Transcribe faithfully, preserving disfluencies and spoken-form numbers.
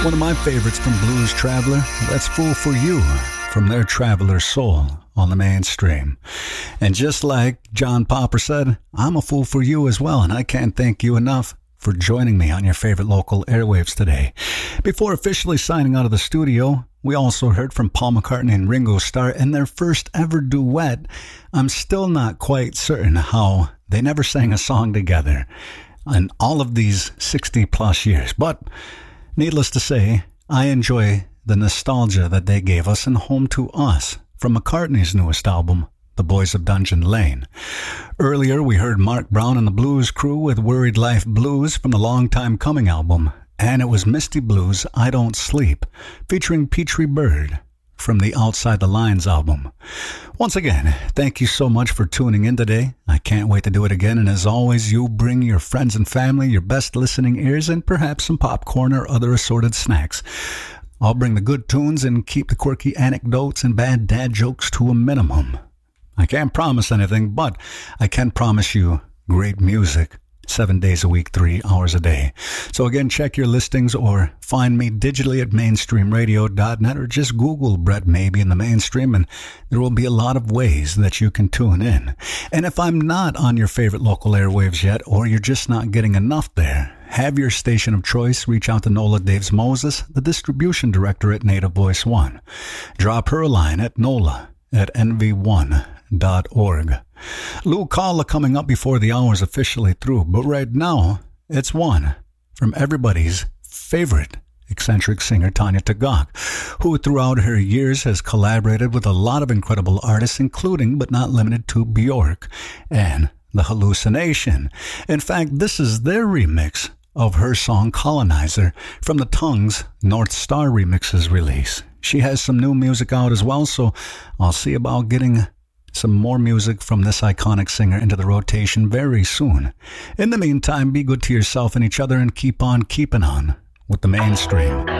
One of my favorites from Blues Traveler, that's Fool for You, from their Traveler Soul on the Mainstream. And just like John Popper said, I'm a fool for you as well, and I can't thank you enough for joining me on your favorite local airwaves today. Before officially signing out of the studio, we also heard from Paul McCartney and Ringo Starr in their first ever duet. I'm still not quite certain how they never sang a song together in all of these sixty plus years, but needless to say, I enjoy the nostalgia that they gave us in Home to Us from McCartney's newest album, The Boys of Dungeon Lane. Earlier, we heard Mark Brown and the Blues Crew with Worried Life Blues from the Long Time Coming album, and it was Misty Blues' I Don't Sleep, featuring Petrie Bird from the Outside the Lines album. Once again, thank you so much for tuning in today. I can't wait to do it again, and as always, you bring your friends and family, your best listening ears, and perhaps some popcorn or other assorted snacks. I'll bring the good tunes and keep the quirky anecdotes and bad dad jokes to a minimum. I can't promise anything, but I can promise you great music. Seven days a week, three hours a day. So again, check your listings or find me digitally at mainstream radio dot net or just Google Brett Maybe in the Mainstream, and there will be a lot of ways that you can tune in. And if I'm not on your favorite local airwaves yet, or you're just not getting enough there, have your station of choice reach out to Nola Daves Moses, the distribution director at Native Voice One. Drop her a line at nola at n v one dot org. Lou Kalla coming up before the hour's officially through, but right now, it's one from everybody's favorite eccentric singer, Tanya Tagaq, who throughout her years has collaborated with a lot of incredible artists, including but not limited to Bjork and The Hallucination. In fact, this is their remix of her song Colonizer from the Tongues North Star Remixes release. She has some new music out as well, so I'll see about getting some more music from this iconic singer into the rotation very soon. In the meantime, be good to yourself and each other and keep on keeping on with the Mainstream.